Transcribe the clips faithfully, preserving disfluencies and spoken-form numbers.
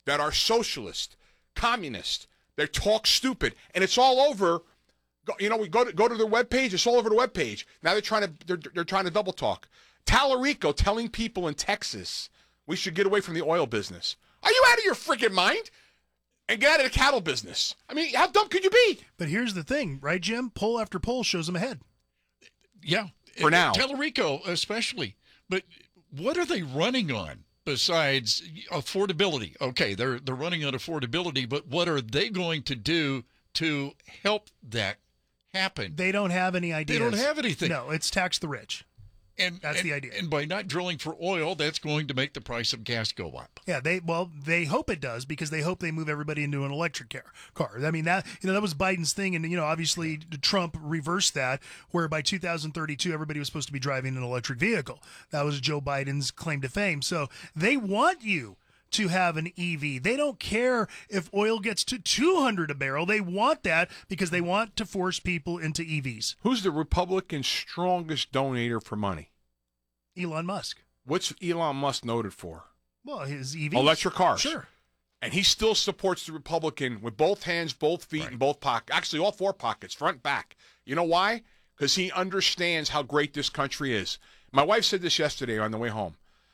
that are socialist, communist. They talk stupid, and it's all over. You know, we go to go to their webpage. It's all over the webpage. Now they're trying to they're, they're trying to double talk. Tallarico telling people in Texas we should get away from the oil business. Are you out of your freaking mind? And get out of the cattle business. I mean, how dumb could you be? But here's the thing, right, Jim? Poll after poll shows them ahead. Yeah. For now. Tellurico especially. But what are they running on besides affordability? Okay, they're they're running on affordability, but what are they going to do to help that happen? They don't have any ideas. They don't have anything. No, it's tax the rich. And that's and, the idea. And by not drilling for oil, that's going to make the price of gas go up. Yeah, they well, they hope it does because they hope they move everybody into an electric car. Car. I mean that you know that was Biden's thing, and you know obviously Trump reversed that, where by two thousand thirty-two everybody was supposed to be driving an electric vehicle. That was Joe Biden's claim to fame. So they want you to have an E V. They don't care if oil gets to two hundred a barrel. They want that because they want to force people into E Vs. Who's the Republican strongest donator for money? Elon Musk. What's Elon Musk noted for? Well, his E Vs. Electric cars. Sure. And he still supports the Republican with both hands, both feet, right. and both pockets. Actually, all four pockets, front, back. You know why? Because he understands how great this country is. My wife said this yesterday on the way home.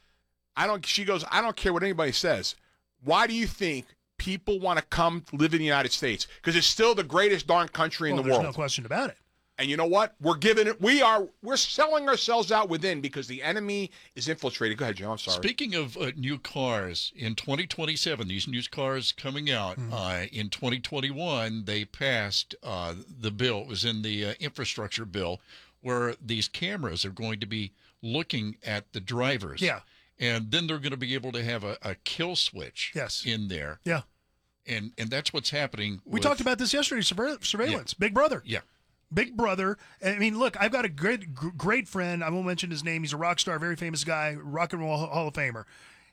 I don't. She goes, I don't care what anybody says. Why do you think people want to come live in the United States? Because it's still the greatest darn country well, in the there's world. There's no question about it. And you know what? We're giving it. We are. We're selling ourselves out within because the enemy is infiltrated. Go ahead, Joe. I'm sorry. Speaking of uh, new cars in twenty twenty-seven, these new cars coming out mm-hmm. uh, in twenty twenty-one, they passed uh, the bill. It was in the uh, infrastructure bill where these cameras are going to be looking at the drivers. Yeah. And then they're going to be able to have a, a kill switch yes. in there. Yeah. And and that's what's happening. We with, talked about this yesterday, surveillance. Yeah. Big Brother. Yeah. Big Brother. I mean, look, I've got a great, great friend. I won't mention his name. He's a rock star, very famous guy, rock and roll Hall of Famer.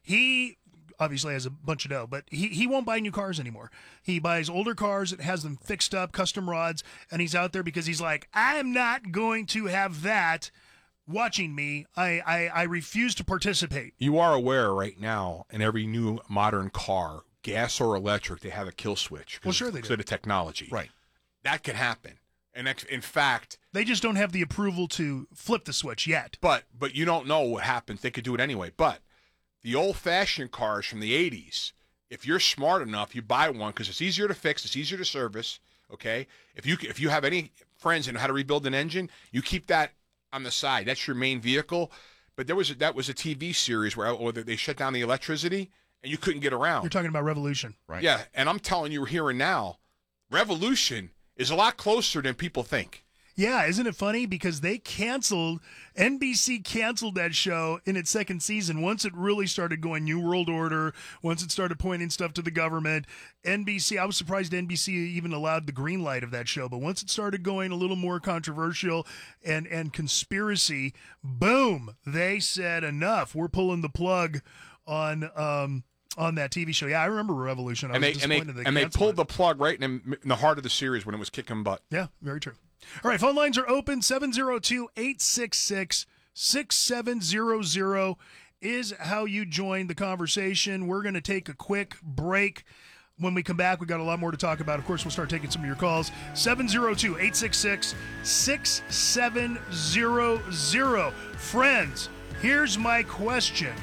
He obviously has a bunch of dough, but he, he won't buy new cars anymore. He buys older cars, has them fixed up, custom rods, and he's out there because he's like, I am not going to have that watching me. I, I, I refuse to participate. You are aware right now in every new modern car, gas or electric, they have a kill switch. Well, sure they do. Because of the technology. Right. That can happen. And in fact, they just don't have the approval to flip the switch yet. But but you don't know what happens. They could do it anyway. But the old-fashioned cars from the eighties, if you're smart enough, you buy one because it's easier to fix, it's easier to service. Okay, if you if you have any friends that know how to rebuild an engine, you keep that on the side. That's your main vehicle. But there was a, that was a T V series where, where they shut down the electricity and you couldn't get around. You're talking about Revolution, right? Yeah, and I'm telling you here and now, Revolution is a lot closer than people think. Yeah, isn't it funny? Because they canceled, N B C canceled that show in its second season. Once it really started going New World Order, once it started pointing stuff to the government, N B C, I was surprised N B C even allowed the green light of that show. But once it started going a little more controversial and, and conspiracy, boom, they said enough. We're pulling the plug on um, on that T V show. Yeah, I remember Revolution. I and was they, and they, disappointed they and they pulled it. the plug right in, in the heart of the series when it was kicking butt. Yeah, very true. All right, phone lines are open. seven oh two, eight six six, six seven zero zero is how you join the conversation. We're going to take a quick break. When we come back, we've got a lot more to talk about. Of course, we'll start taking some of your calls. seven oh two, eight six six, six seven zero zero. Friends, here's my question.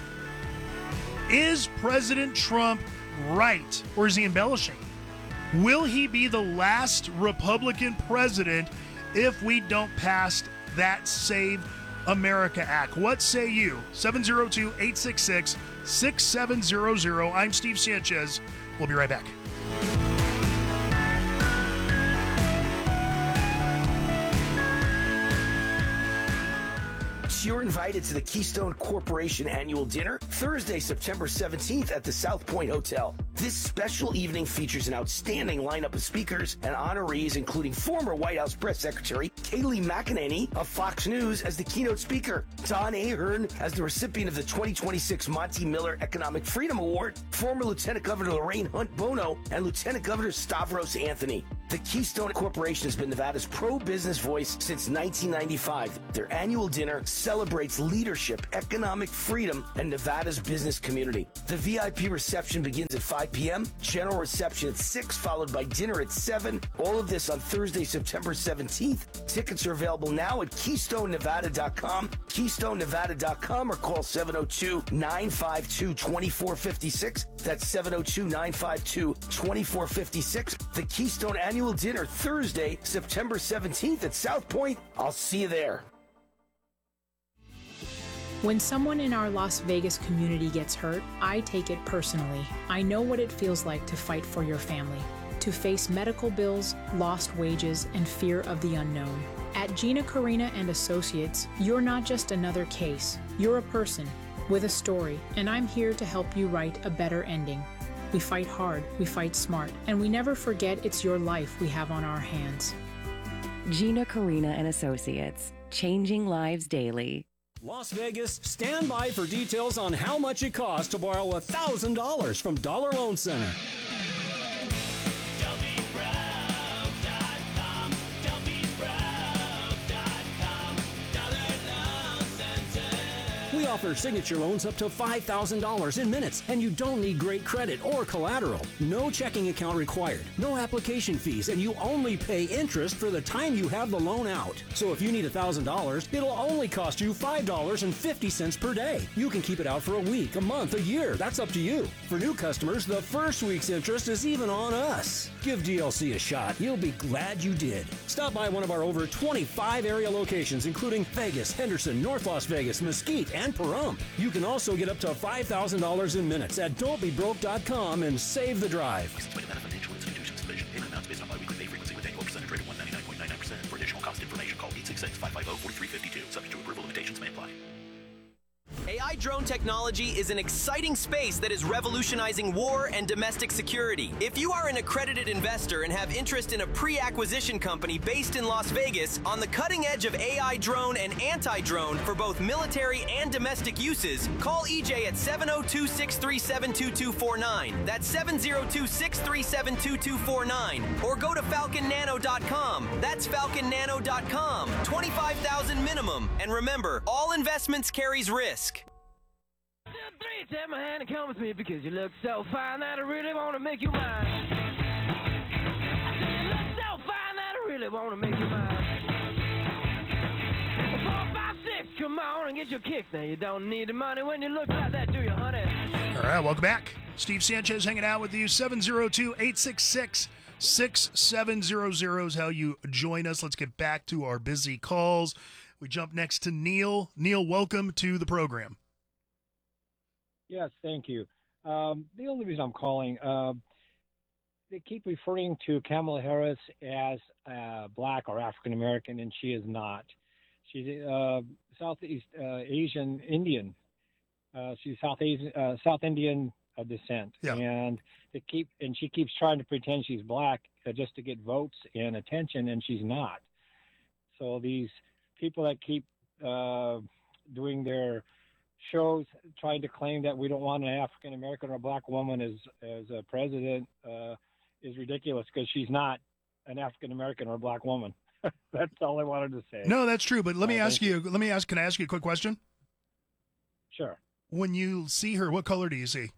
Is President Trump right, or is he embellishing? Will he be the last Republican president if we don't pass that Save America Act? What say you? seven oh two, eight six six, six seven zero zero. I'm Steve Sanchez. We'll be right back. You're invited to the Keystone Corporation annual dinner Thursday, September seventeenth at the South Point Hotel. This special evening features an outstanding lineup of speakers and honorees, including former White House Press Secretary Kayleigh McEnany of Fox News as the keynote speaker, Don Ahern as the recipient of the twenty twenty-six Monty Miller Economic Freedom Award, former Lieutenant Governor Lorraine Hunt Bono, and Lieutenant Governor Stavros Anthony. The Keystone Corporation has been Nevada's pro-business voice since nineteen ninety-five. Their annual dinner celebrates leadership, economic freedom, and Nevada's business community. The V I P reception begins at five p.m., general reception at six, followed by dinner at seven. All of this on Thursday, September seventeenth. Tickets are available now at keystone nevada dot com, keystone nevada dot com, or call seven oh two, nine five two, two four five six. That's seven oh two, nine five two, two four five six. The Keystone Annual Dinner, Thursday, September seventeenth at South Point. I'll see you there. When someone in our Las Vegas community gets hurt, I take it personally. I know what it feels like to fight for your family, to face medical bills, lost wages, and fear of the unknown. At Gina Carina and Associates, you're not just another case. You're a person with a story, and I'm here to help you write a better ending. We fight hard, we fight smart, and we never forget it's your life we have on our hands. Gina Carina and Associates, changing lives daily. Las Vegas, stand by for details on how much it costs to borrow one thousand dollars from Dollar Loan Center. We offer signature loans up to five thousand dollars in minutes, and you don't need great credit or collateral. No checking account required, no application fees, and you only pay interest for the time you have the loan out. So if you need one thousand dollars, it'll only cost you five dollars and fifty cents per day. You can keep it out for a week, a month, a year. That's up to you. For new customers, the first week's interest is even on us. Give D L C a shot. You'll be glad you did. Stop by one of our over twenty-five area locations, including Vegas, Henderson, North Las Vegas, Mesquite, and Pahrump. You can also get up to five thousand dollars in minutes at don't be broke dot com and save the drive. For additional cost information, call eight six six, five five zero, four three five two. Subject to approval, limitations may apply. A I drone technology is an exciting space that is revolutionizing war and domestic security. If you are an accredited investor and have interest in a pre-acquisition company based in Las Vegas on the cutting edge of A I drone and anti-drone for both military and domestic uses, call E J at seven oh two, six three seven, two two four nine. That's seven oh two, six three seven, two two four nine. Or go to falcon nano dot com. That's falcon nano dot com. twenty-five thousand dollars minimum. And remember, all investments carries risk. Three, take my hand and come with me because you look so fine that I really want to make you mine. I said you look so fine that I really want to make you mine. Four, five, six, come on and get your kicks. Now you don't need the money when you look like that, do you, honey? All right, welcome back. Steve Sanchez hanging out with you. seven oh two, eight six six, six seven zero zero is how you join us. Let's get back to our busy calls. We jump next to Neil. Neil, welcome to the program. Yes, thank you. Um, the only reason I'm calling, uh, they keep referring to Kamala Harris as uh, black or African American, and she is not. She's uh, Southeast uh, Asian Indian. Uh, she's South Asian, uh, South Indian uh, descent, yeah. and they keep and she keeps trying to pretend she's black uh, just to get votes and attention, and she's not. So these people that keep uh, doing their shows trying to claim that we don't want an African American or a black woman as as a president uh, is ridiculous because she's not an African American or a black woman. That's all I wanted to say. No, that's true. But let me uh, ask you, you. Let me ask. Can I ask you a quick question? Sure. When you see her, what color do you see?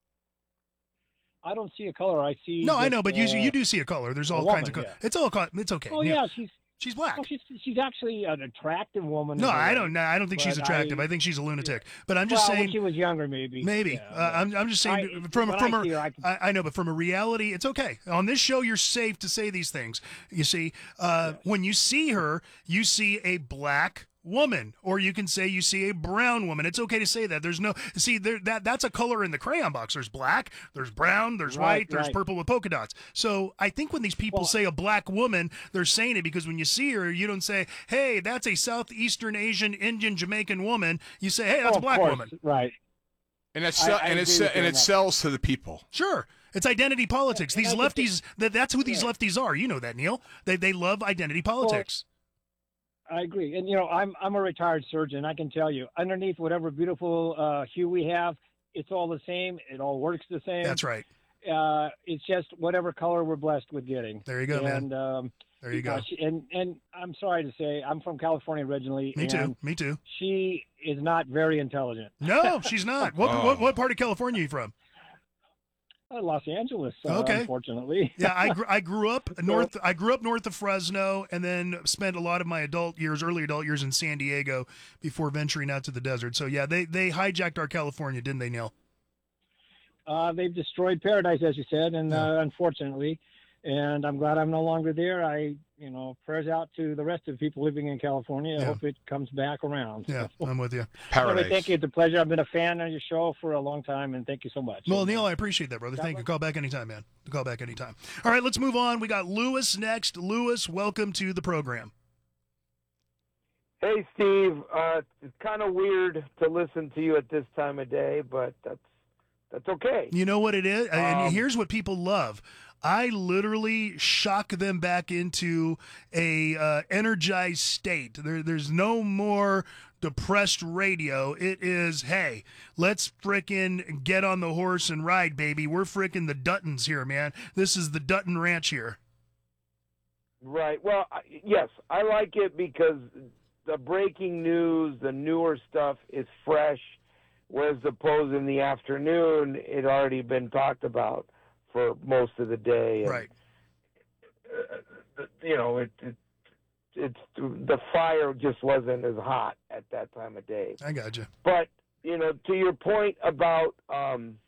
I don't see a color. I see. No, just, I know, but uh, you you do see a color. There's all woman, kinds of color. yeah. It's all. It's okay. Oh yeah, she's she's black. Well, she's she's actually an attractive woman. No, I don't. No, I don't think she's but attractive. I, I think she's a lunatic. But I'm just well, saying. when she was younger, maybe. Maybe. Yeah, uh, I'm. I'm just saying. I, from when from I a, see her, I, can, I, I know, but from a reality, it's okay. On this show, you're safe to say these things. You see, uh, yes. When you see her, you see a black woman, or you can say you see a brown woman. It's okay to say that. There's no see there that that's a color in the crayon box. There's black, there's brown, there's right, white, there's right. purple with polka dots. So I think when these people well, say a black woman, they're saying it because when you see her, you don't say, "Hey, that's a Southeastern Asian, Indian, Jamaican woman." You say, "Hey, that's oh, a black course, woman." Right. And it's I, and it's and it sells to the people. Sure. It's identity politics. Yeah, these lefties, that, that's who these yeah. lefties are. You know that, Neil. They they love identity politics. Well, I agree. And, you know, I'm I'm a retired surgeon. I can tell you, underneath whatever beautiful uh, hue we have, it's all the same. It all works the same. That's right. uh, it's just whatever color we're blessed with getting. There you go, and, man. Um, there you go. uh, she, and and I'm sorry to say, I'm from California originally. Me too. and Me too. She is not very intelligent. No, she's not. What, Oh. what what part of California are you from? Uh, Los Angeles, uh, Okay. unfortunately. Yeah, I grew, I grew up north. I grew up north of Fresno, and then spent a lot of my adult years, early adult years, in San Diego before venturing out to the desert. So yeah, they they hijacked our California, didn't they, Neil? Uh, they've destroyed paradise, as you said, and uh, unfortunately, and I'm glad I'm no longer there. I, you know, prayers out to the rest of the people living in California. I Yeah. hope it comes back around. Yeah, I'm with you. Anyway, thank you. It's a pleasure. I've been a fan of your show for a long time, and thank you so much. Well, Neil, I appreciate that, brother. Thank you. Call back anytime, man. Call back anytime. All right, let's move on. We got Lewis next. Lewis, welcome to the program. Hey, Steve. Uh, it's kind of weird to listen to you at this time of day, but that's that's okay. You know what it is? And Um, here's what people love. I literally shock them back into a uh, energized state. There, there's no more depressed radio. It is, hey, let's frickin' get on the horse and ride, baby. We're frickin' the Duttons here, man. This is the Dutton Ranch here. Right. Well, I- yes, I like it because the breaking news, the newer stuff is fresh, whereas opposed in the afternoon, it already been talked about for most of the day. And, Right. uh, you know, it, it it's the fire just wasn't as hot at that time of day. I got you. But you know, to your point about um,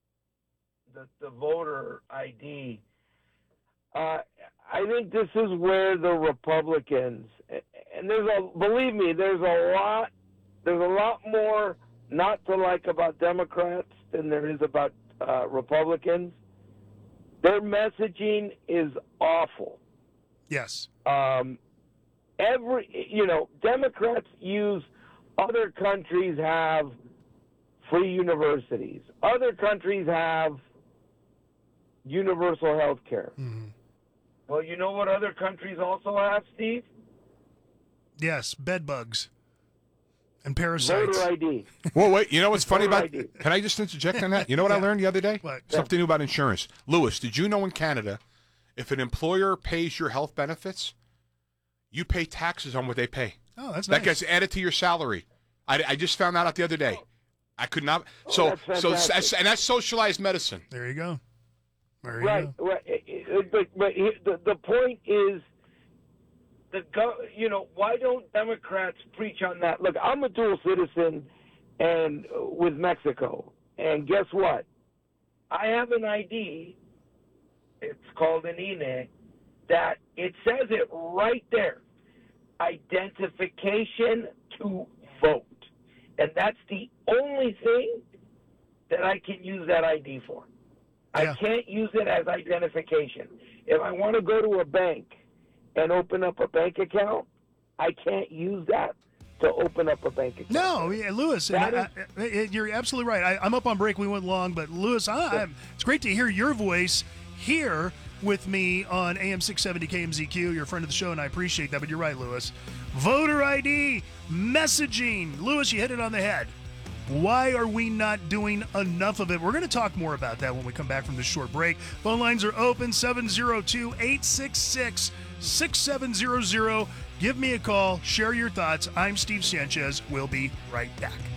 the the voter I D, uh, I think this is where the Republicans, and there's a believe me, there's a lot, there's a lot more not to like about Democrats than there is about uh, Republicans. Their messaging is awful. Yes. Um, every you know, Democrats use other countries have free universities. Other countries have universal health care. Mm-hmm. Well, you know what other countries also have, Steve? Yes, bed bugs and parasites. Voter I D. Well, wait. You know what's funny Voter about? I D. Can I just interject on that? You know what I learned the other day? What? Something new about insurance. Lewis, did you know in Canada, if an employer pays your health benefits, you pay taxes on what they pay. Oh, that's That nice. gets added to your salary. I, I just found that out the other day. I could not. Oh, So that's so fantastic. that's, and that's socialized medicine. There you go. There you Right, go. right. It- it- But, but he- the, the point is, the go, you know, why don't Democrats preach on that? Look, I'm a dual citizen, and uh, with Mexico, and guess what? I have an I D. It's called an I N E. That it says it right there, identification to vote, and that's the only thing that I can use that I D for. Yeah. I can't use it as identification. If I want to go to a bank and open up a bank account, I can't use that to open up a bank account. No, yeah, Lewis, That and I, I, you're absolutely right. I, I'm up on break. We went long, but Lewis, I, I'm, it's great to hear your voice here with me on A M six seventy K M Z Q. You're a friend of the show, and I appreciate that. But you're right, Lewis. Voter I D, messaging. Lewis, you hit it on the head. Why are we not doing enough of it? We're going to talk more about that when we come back from this short break. Phone lines are open, seven oh two, eight six six, six seven zero zero. Give me a call. Share your thoughts. I'm Steve Sanchez. We'll be right back.